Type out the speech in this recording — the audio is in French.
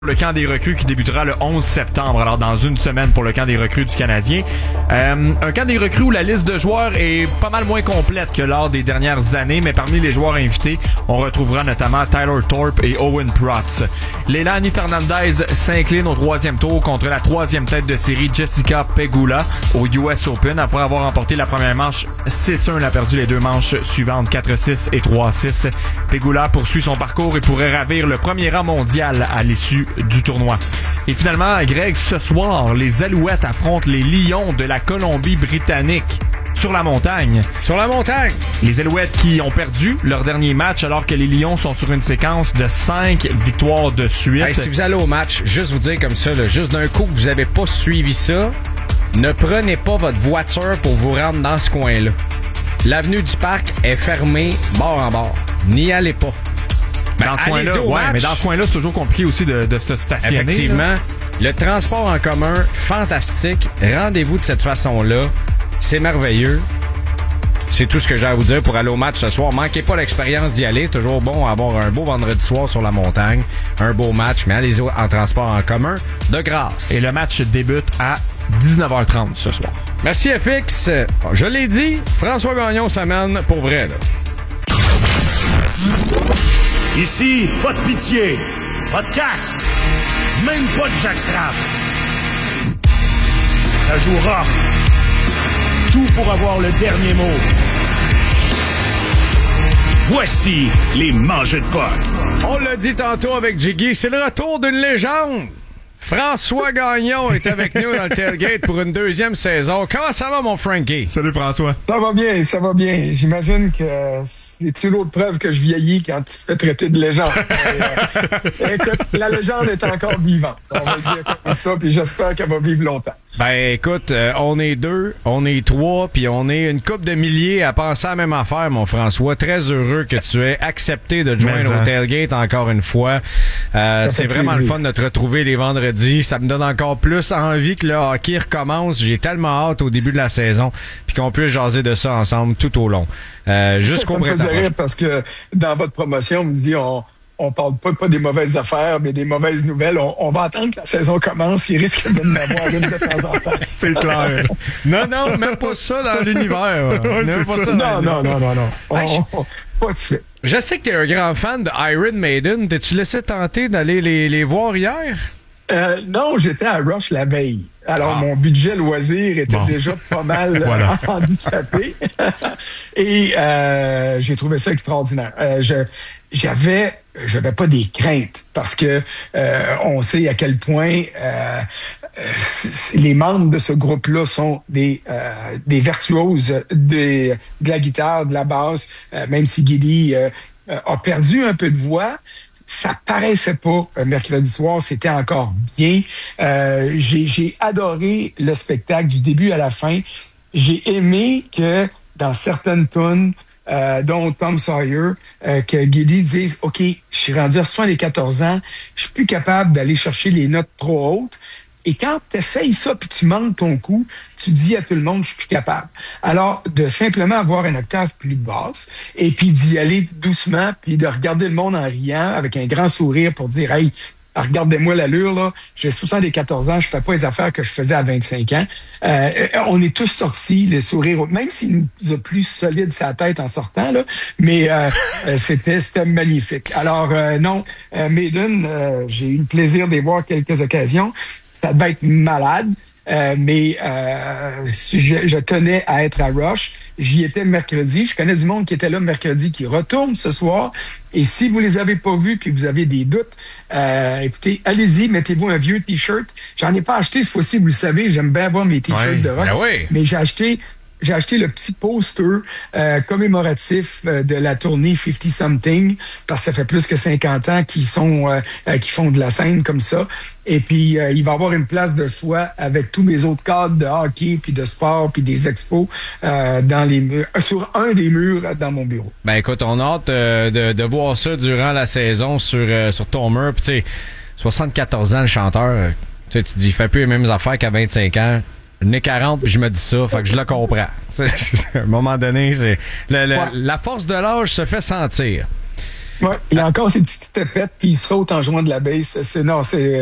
Le camp des recrues qui débutera le 11 septembre, alors dans une semaine pour le camp des recrues du Canadien. Un camp des recrues où la liste de joueurs est pas mal moins complète que lors des dernières années, mais parmi les joueurs invités, on retrouvera notamment Tyler Thorpe et Owen Protz. Leilani Fernandez s'incline au troisième tour contre la troisième tête de série Jessica Pegula au US Open. Après avoir remporté la première manche 6-1, elle a perdu les deux manches suivantes 4-6 et 3-6. Pegula poursuit son parcours et pourrait ravir le premier rang mondial à l'issue du tournoi. Et finalement, Greg, ce soir, les Alouettes affrontent les Lions de la Colombie-Britannique sur la montagne. Sur la montagne! Les Alouettes qui ont perdu leur dernier match alors que les Lions sont sur une séquence de 5 victoires de suite. Hey, si vous allez au match, juste vous dire comme ça, là, juste d'un coup que vous avez pas suivi ça, ne prenez pas votre voiture pour vous rendre dans ce coin-là. L'avenue du Parc est fermée bord en bord. N'y allez pas. Dans ce coin-là, ouais, mais dans ce coin-là, c'est toujours compliqué aussi de se stationner. Effectivement. Là. Le transport en commun, fantastique. Rendez-vous de cette façon-là. C'est merveilleux. C'est tout ce que j'ai à vous dire pour aller au match ce soir. Manquez pas l'expérience d'y aller. Toujours bon avoir un beau vendredi soir sur la montagne. Un beau match, mais allez-y en transport en commun de grâce. Et le match débute à 19h30 ce soir. Merci FX. Je l'ai dit, François Gagnon s'amène pour vrai, là. Ici, pas de pitié, pas de casque, même pas de jackstrap. Ça joue rough. Tout pour avoir le dernier mot. Voici les mangeux de potes. On l'a dit tantôt avec Jiggy, c'est le retour d'une légende. François Gagnon est avec nous dans le tailgate pour une deuxième saison. Comment ça va, mon Frankie? Salut, François. Ça va bien, ça va bien. J'imagine que c'est une autre preuve que je vieillis quand tu te fais traiter de légende. Écoute, la légende est encore vivante. On va le dire comme ça, puis j'espère qu'elle va vivre longtemps. Ben écoute, on est 2, on est 3, puis on est une couple de milliers à penser à la même affaire, mon François. Très heureux que tu aies accepté de joindre au tailgate encore une fois. C'est vraiment le fun de te retrouver les vendredis. Ça me donne encore plus envie que le hockey recommence. J'ai tellement hâte au début de la saison, puis qu'on puisse jaser de ça ensemble tout au long. Jusqu'au printemps. Ça me faisait rire parce que dans votre promotion, on me dit on parle pas des mauvaises affaires, mais des mauvaises nouvelles. On va attendre que la saison commence. Il risque de m'avoir une de temps en temps. C'est clair. Non, même pas ça dans l'univers. C'est pas ça. Non. Pas de suite. Je sais que t'es un grand fan de Iron Maiden. T'es-tu laissé tenter d'aller les voir hier? Non, j'étais à Rush la veille. Alors, mon budget loisir était déjà pas mal handicapé. Et j'ai trouvé ça extraordinaire. J'avais pas des craintes parce que on sait à quel point les membres de ce groupe-là sont des virtuoses de la guitare, de la basse, même si Gilly a perdu un peu de voix. Ça paraissait pas mercredi soir, c'était encore bien. J'ai adoré le spectacle du début à la fin. J'ai aimé que dans certaines tunes, dont Tom Sawyer, que Gilly dise « OK, je suis rendu à 74 ans, je suis plus capable d'aller chercher les notes trop hautes. » Et quand tu essayes ça puis tu manques ton coup, tu dis à tout le monde, je suis plus capable. Alors, de simplement avoir une octave plus basse et puis d'y aller doucement puis de regarder le monde en riant avec un grand sourire pour dire, hey, regardez-moi l'allure, là. J'ai 74 ans, je fais pas les affaires que je faisais à 25 ans. On est tous sortis, les sourires, même s'il nous a plus solide sa tête en sortant, là. Mais c'était magnifique. Alors, non, Maiden, j'ai eu le plaisir d'y voir quelques occasions. Ça devait être malade, mais je tenais à être à Rush. J'y étais mercredi. Je connais du monde qui était là mercredi, qui retourne ce soir. Et si vous les avez pas vus puis vous avez des doutes, écoutez, allez-y, mettez-vous un vieux T-shirt. J'en ai pas acheté cette fois-ci, vous le savez. J'aime bien avoir mes T-shirts de rock. Mais j'ai acheté le petit poster commémoratif de la tournée 50 Something parce que ça fait plus que 50 ans qu'ils font de la scène comme ça. Et puis il va y avoir une place de choix avec tous mes autres cadres de hockey puis de sport puis des expos dans les murs, sur un des murs dans mon bureau. Ben écoute, on a hâte de voir ça durant la saison sur ton mur. Puis tu sais, 74 ans le chanteur, tu te dis il fait plus les mêmes affaires qu'à 25 ans. J'en ai 40 puis je me dis ça, fait que je le comprends. À un moment donné, la force de l'âge se fait sentir. Ouais, il a encore ses petites tapettes, puis il saute en jouant de la bass. C'est